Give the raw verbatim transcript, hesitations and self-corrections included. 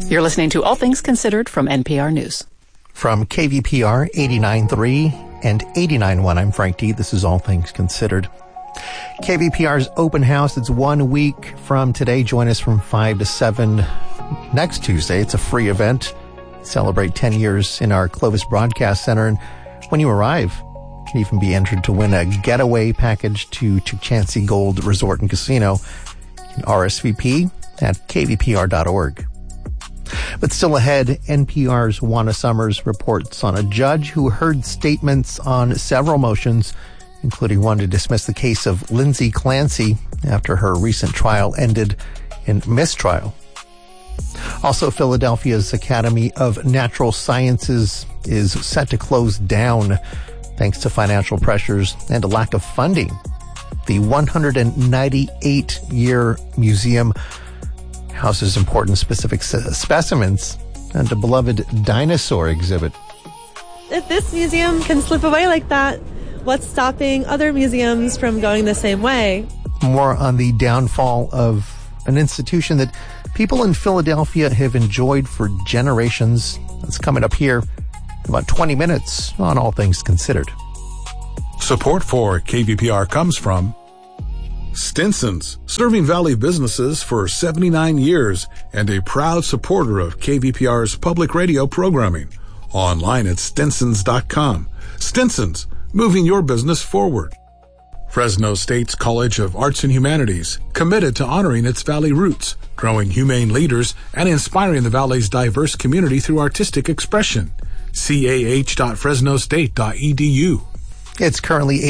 You're listening to All Things Considered from N P R News. From K V P R eighty-nine point three and eighty-nine point one, I'm Frank D. This is All Things Considered. K V P R's open house, it's one week from today. Join us from five to seven next Tuesday. It's a free event. Celebrate ten years in our Clovis Broadcast Center. And when you arrive, you can even be entered to win a getaway package to Tuchancey Gold Resort and Casino. You can R S V P at k v p r dot org. But still ahead, N P R's Juana Summers reports on a judge who heard statements on several motions, including one to dismiss the case of Lindsay Clancy after her recent trial ended in mistrial. Also, Philadelphia's Academy of Natural Sciences is set to close down thanks to financial pressures and a lack of funding. The one hundred ninety-eight year museum houses important specific specimens and a beloved dinosaur exhibit. If this museum can slip away like that, what's stopping other museums from going the same way? More on the downfall of an institution that people in Philadelphia have enjoyed for generations. That's coming up here in about twenty minutes on All Things Considered. Support for K V P R comes from Stinson's, serving Valley businesses for seventy-nine years and a proud supporter of K V P R's public radio programming. Online at stinsons dot com. Stinson's, moving your business forward. Fresno State's College of Arts and Humanities, committed to honoring its Valley roots, growing humane leaders, and inspiring the Valley's diverse community through artistic expression. C A H dot fresno state dot e d u. It's currently